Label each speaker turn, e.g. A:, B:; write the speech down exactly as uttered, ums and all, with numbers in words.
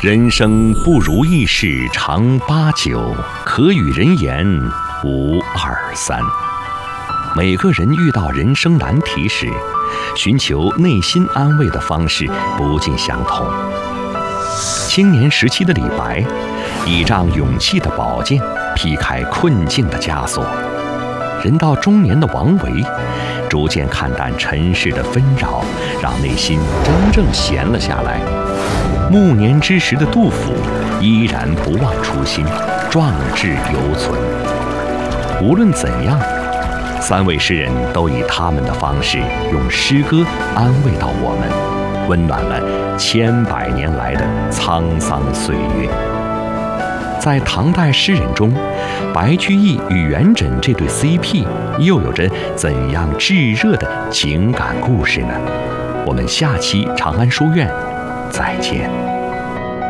A: 人生不如意事常八九，可与人言无二三。每个人遇到人生难题时，寻求内心安慰的方式不尽相同。青年时期的李白，倚仗勇气的宝剑，劈开困境的枷锁；人到中年的王维，逐渐看淡尘世的纷扰，让内心真正闲了下来。暮年之时的杜甫，依然不忘初心，壮志犹存。无论怎样，三位诗人都以他们的方式，用诗歌安慰到我们，温暖了千百年来的沧桑岁月。在唐代诗人中，白居易与元稹这对 C P 又有着怎样炙热的情感故事呢？我们下期长安书院再见。